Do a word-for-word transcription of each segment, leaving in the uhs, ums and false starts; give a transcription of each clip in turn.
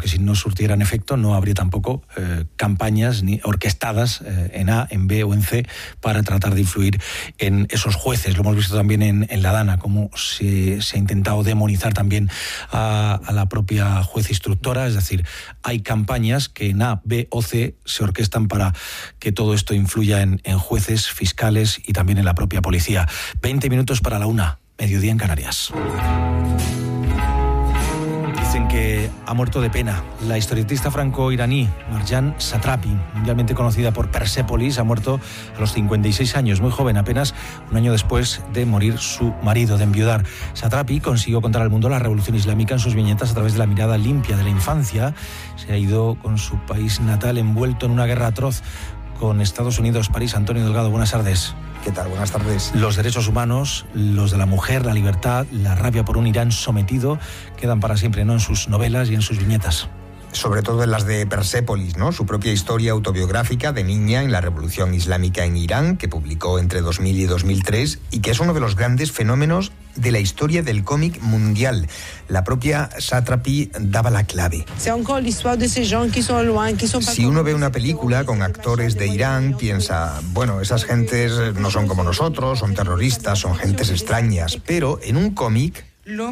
porque si no surtieran efecto no habría tampoco eh, campañas ni orquestadas eh, en A, en B o en C para tratar de influir en esos jueces. Lo hemos visto también en, en La Dana, cómo se, se ha intentado demonizar también a, a la propia juez instructora, es decir, hay campañas que en A, B o C se orquestan para que todo esto influya en, en jueces, fiscales y también en la propia policía. veinte minutos para la una, mediodía en Canarias. Dicen que ha muerto de pena. La historietista franco-iraní Marjan Satrapi, mundialmente conocida por Persépolis, ha muerto a los cincuenta y seis años, muy joven, apenas un año después de morir su marido, de enviudar. Satrapi consiguió contar al mundo la revolución islámica en sus viñetas a través de la mirada limpia de la infancia. Se ha ido con su país natal envuelto en una guerra atroz con Estados Unidos. París, Antonio Delgado, buenas tardes. ¿Qué tal? Buenas tardes. Los derechos humanos, los de la mujer, la libertad, la rabia por un Irán sometido, quedan para siempre, ¿no?, en sus novelas y en sus viñetas. Sobre todo en las de Persépolis, ¿no? Su propia historia autobiográfica de niña en la revolución islámica en Irán, que publicó entre dos mil y dos mil tres, y que es uno de los grandes fenómenos de la historia del cómic mundial. La propia Satrapi daba la clave. Si uno ve una película con actores de Irán, piensa, bueno, esas gentes no son como nosotros, son terroristas, son gentes extrañas, pero en un cómic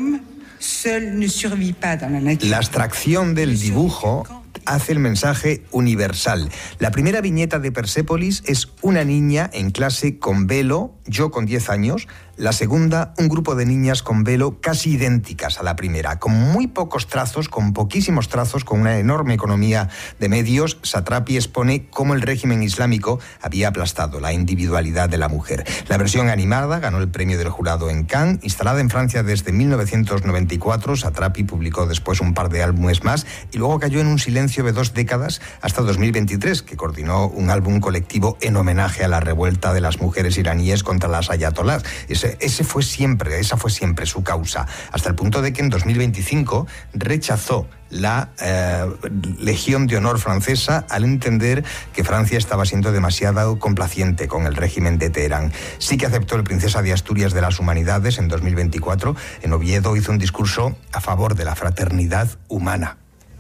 la abstracción del dibujo hace el mensaje universal. La primera viñeta de Persépolis es una niña en clase con velo, yo con diez años. La segunda, un grupo de niñas con velo casi idénticas a la primera, con muy pocos trazos, con poquísimos trazos, con una enorme economía de medios. Satrapi expone cómo el régimen islámico había aplastado la individualidad de la mujer. La versión animada ganó el premio del jurado en Cannes. Instalada en Francia desde mil novecientos noventa y cuatro, Satrapi publicó después un par de álbumes más y luego cayó en un silencio de dos décadas hasta dos mil veintitrés, que coordinó un álbum colectivo en homenaje a la revuelta de las mujeres iraníes contra las ayatolás. Ese, ese fue siempre, esa fue siempre su causa, hasta el punto de que en dos mil veinticinco rechazó la eh, Legión de Honor francesa al entender que Francia estaba siendo demasiado complaciente con el régimen de Teherán. Sí que aceptó el Princesa de Asturias de las Humanidades en dos mil veinticuatro. En Oviedo hizo un discurso a favor de la fraternidad humana.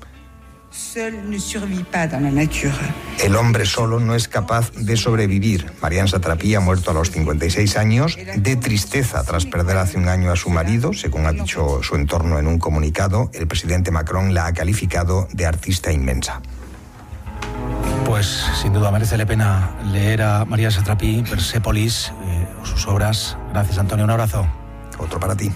El hombre solo no es capaz de sobrevivir. Marjan Satrapi ha muerto a los cincuenta y seis años de tristeza tras perder hace un año a su marido, según ha dicho su entorno en un comunicado. El presidente Macron la ha calificado de artista inmensa. Pues sin duda merece la pena leer a Marjan Satrapi, Persépolis, eh, sus obras. Gracias, Antonio, un abrazo. Otro para ti.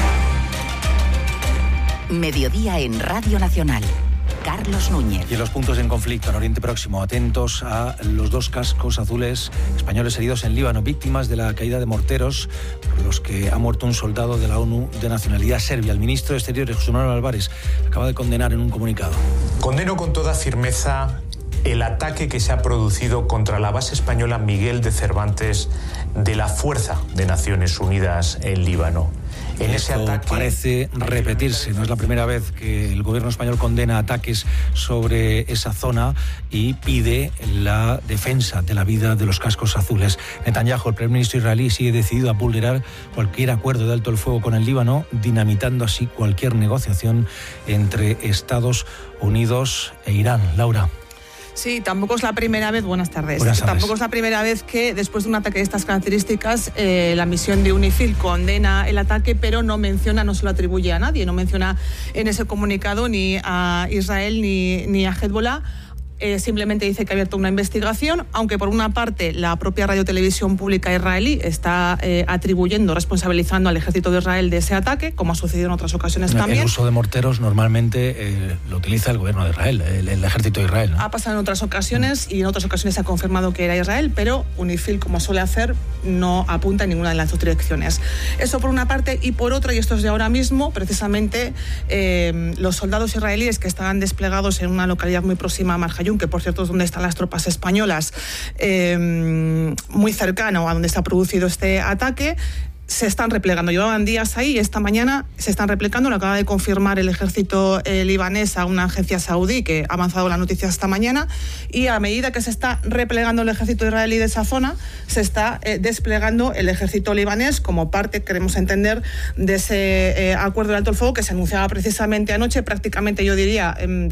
Mediodía en Radio Nacional. Carlos Núñez. Y en los puntos en conflicto en Oriente Próximo, atentos a los dos cascos azules españoles heridos en Líbano, víctimas de la caída de morteros por los que ha muerto un soldado de la ONU de nacionalidad serbia. El ministro de Exteriores, José Manuel Álvarez, acaba de condenar en un comunicado. Condeno con toda firmeza el ataque que se ha producido contra la base española Miguel de Cervantes de la Fuerza de Naciones Unidas en Líbano. En ese Esto ataque parece repetirse, no es la primera vez que el gobierno español condena ataques sobre esa zona y pide la defensa de la vida de los cascos azules. Netanyahu, el primer ministro israelí, sigue decidido a vulnerar cualquier acuerdo de alto el fuego con el Líbano, dinamitando así cualquier negociación entre Estados Unidos e Irán. Laura. Sí, tampoco es la primera vez, buenas tardes, buenas tardes. Tampoco es la primera vez que después de un ataque de estas características eh, la misión de UNIFIL condena el ataque, pero no menciona, no se lo atribuye a nadie, no menciona en ese comunicado ni a Israel ni, ni a Hezbollah. Eh, simplemente dice que ha abierto una investigación, aunque por una parte la propia radiotelevisión pública israelí está eh, atribuyendo, responsabilizando al ejército de Israel de ese ataque, como ha sucedido en otras ocasiones el, también. El uso de morteros normalmente eh, lo utiliza el gobierno de Israel, el, el ejército de Israel, ¿no? Ha pasado en otras ocasiones y en otras ocasiones se ha confirmado que era Israel, pero UNIFIL, como suele hacer, no apunta en ninguna de las dos direcciones. Eso por una parte, y por otra, y esto es de ahora mismo, precisamente eh, los soldados israelíes que estaban desplegados en una localidad muy próxima a Marjayún, que por cierto es donde están las tropas españolas, eh, muy cercano a donde se ha producido este ataque, se están replegando. Llevaban días ahí y esta mañana se están replegando. Lo acaba de confirmar el ejército eh, libanés a una agencia saudí que ha avanzado la noticia esta mañana, y a medida que se está replegando el ejército israelí de esa zona, se está eh, desplegando el ejército libanés como parte, queremos entender, de ese eh, acuerdo de alto el fuego que se anunciaba precisamente anoche, prácticamente yo diría eh,